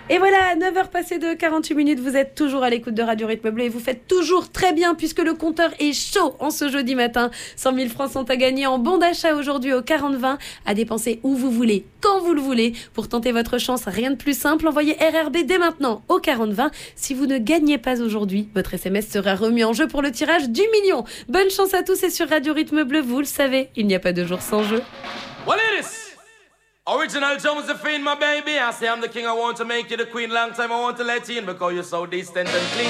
Et voilà, 9h passées de 48 minutes, vous êtes toujours à l'écoute de Radio Rythme Bleu et vous faites toujours très bien puisque le compteur est chaud en ce jeudi matin. 100 000 francs sont à gagner en bon d'achat aujourd'hui au 40-20, à dépenser où vous voulez, quand vous le voulez. Pour tenter votre chance, rien de plus simple, envoyez RRB dès maintenant au 40-20. Si vous ne gagnez pas aujourd'hui, votre SMS sera remis en jeu pour le tirage du million. Bonne chance à tous et sur Radio Rythme Bleu, vous le savez, il n'y a pas de jour sans jeu. What it is? Original Josephine, my baby. I say I'm the king, I want to make you the queen. Long time I want to let you in because you're so distant and clean.